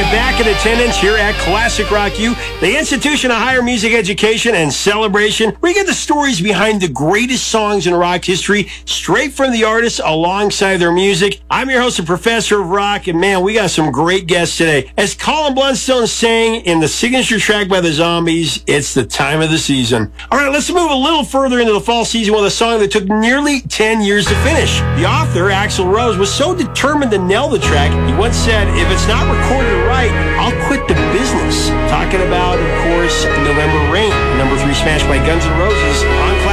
back in attendance here at Classic Rock U, the institution of higher music education and celebration. We get the stories behind the greatest songs in rock history, straight from the artists alongside their music. I'm your host, the Professor of Rock, and man, we got some great guests today. As Colin Blunstone sang in the signature track by the Zombies, it's the time of the season. All right, let's move a little further into the fall season with a song that took nearly 10 years to finish. The author, Axl Rose, was so determined to nail the track, he once said, "If it's not recorded right, I'll quit the business." Talking about, of course, November Rain, number 3 smash by Guns N' Roses on